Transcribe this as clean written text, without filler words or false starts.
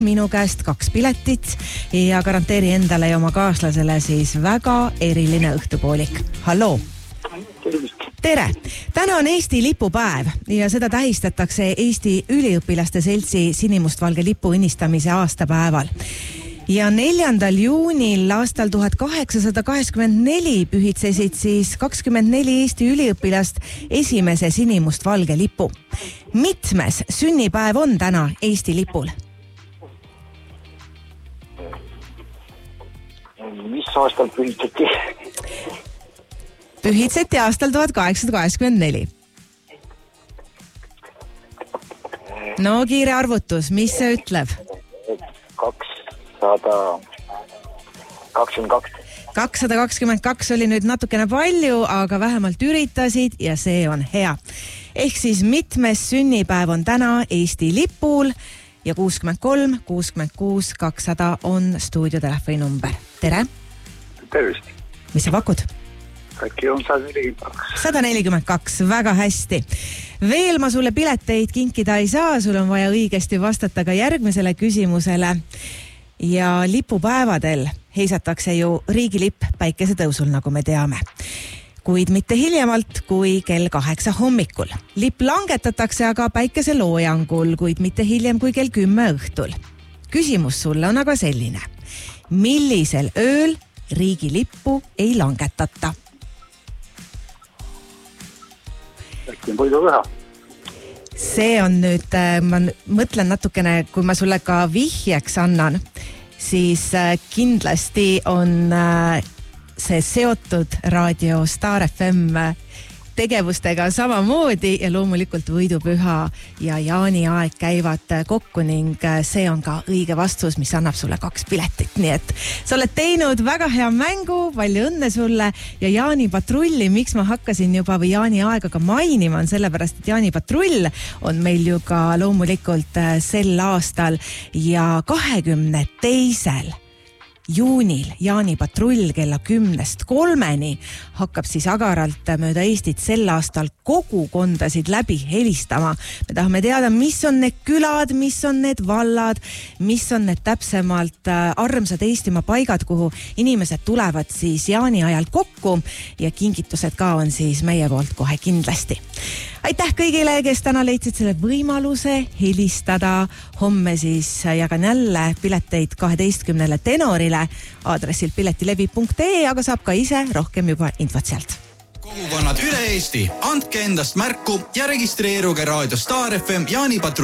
minu käest 2 piletit ja garanteeri endale ja oma kaaslasele siis väga eriline õhtupoolik. Halloo! Tere! Täna on Eesti lipupäev ja seda tähistatakse Eesti üliõpilaste seltsi sinimustvalge lipu õnnistamise aastapäeval. Ja 4. juunil aastal 1884 pühitsesid siis 24 Eesti üliõpilast esimese sinimustvalge lipu. Mitmes sünnipäev on täna Eesti lipul? Mis aastal pühitseti? Pühitseti aastal 1884. No kiire arvutus, mis see ütleb? 222. 222 oli nüüd natukene palju, aga vähemalt üritasid ja see on hea. Ehk siis mitmes sünnipäev on täna Eesti lipul ja 63 66 200 on stuudiotelefoni number. Tere! Tervist! Mis sa pakud? Äkki on 142. 142, väga hästi. Veel ma sulle pileteid kinkida ei saa, sul on vaja õigesti vastata ka järgmisele küsimusele. Ja lipupäevadel heisatakse ju riigilipp päikesetõusul, nagu me teame. Kuid mitte hiljemalt kui kell 8 hommikul. Lipp langetatakse aga päikeseloojangul, kuid mitte hiljem kui kell 10 õhtul. Küsimus sulle on aga selline. Millisel ööl riigilippu ei langetata? Äkki on Võidupüha? See on nüüd, ma mõtlen natukene, kui ma sulle ka vihjeks annan, siis kindlasti on see seotud raadio Star FM tegevustega samamoodi ja loomulikult Võidupüha ja jaaniaeg käivad kokku ning see on ka õige vastus, mis annab sulle 2 piletit. Nii et sa oled teinud väga hea mängu, palju õnne sulle ja Jaanipatrulli, miks ma hakkasin juba või jaaniaega ka mainima, on sellepärast, et Jaanipatrull on meil ju ka loomulikult sel aastal ja 22. juunil Jaanipatrull kella 10-3 hakkab siis agaralt mööda Eestit sel aastal kogukondasid läbi helistama. Me tahame teada, mis on need külad, mis on need vallad, mis on need täpsemalt armsad Eestimaa paigad, kuhu inimesed tulevad siis jaani ajal kokku ja kingitused ka on siis meie poolt kohe kindlasti. Aitäh kõigile, kes täna leidsid selle võimaluse helistada. Homme siis jagan jälle pileteid 12 tenorile aadressil piletilevi.ee, aga saab ka ise rohkem juba infot sealt. Kogukonnad üle Eesti, andke endast märku ja registreeruge Raadio Star FM Jaanipatrull